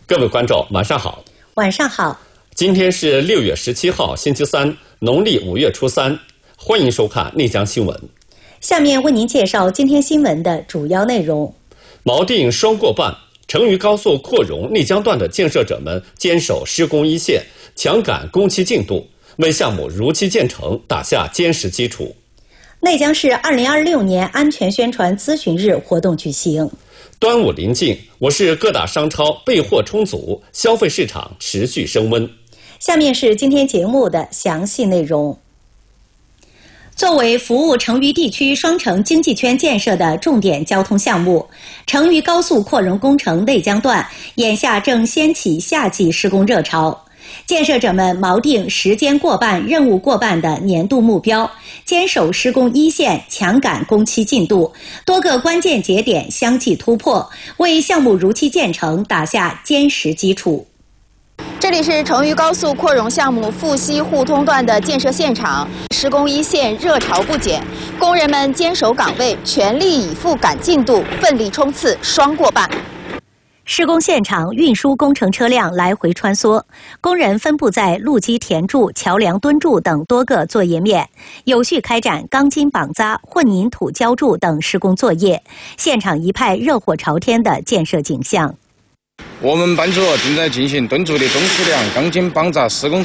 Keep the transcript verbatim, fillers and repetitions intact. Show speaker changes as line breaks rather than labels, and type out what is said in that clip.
各位观众，晚上好。
晚上好。
今天是六月十七号，星期三，农历五月初三。欢迎收看内江新闻。
下面为您介绍今天新闻的主要内容。
锚定双过半，成渝高速扩容内江段的建设者们坚守施工一线，强赶工期进度，为项目如期建成打下坚实基础。
内江市二零二六年安全宣传咨询日活动举行。
端午临近，我市各大商超备货充足，消费市场持续升温。
下面是今天节目的详细内容。作为服务成渝地区双城经济圈建设的重点交通项目，成渝高速扩容工程内江段眼下正掀起夏季施工热潮。建设者们锚定时间过半、任务过半的年度目标，坚守施工一线，强赶工期进度，多个关键节点相继突破，为项目如期建成打下坚实基础。
这里是成渝高速扩容项目沪西互通段的建设现场，施工一线热潮不减，工人们坚守岗位，全力以赴赶进度，奋力冲刺双过半。
施工现场运输工程车辆来回穿梭，工人分布在路基填筑、桥梁墩筑等多个作业面，有序开展钢筋绑扎、混凝土浇筑等施工作业，现场一派热火朝天的建设景象。
我们班组正在进行墩筑的中粗梁钢筋绑扎施工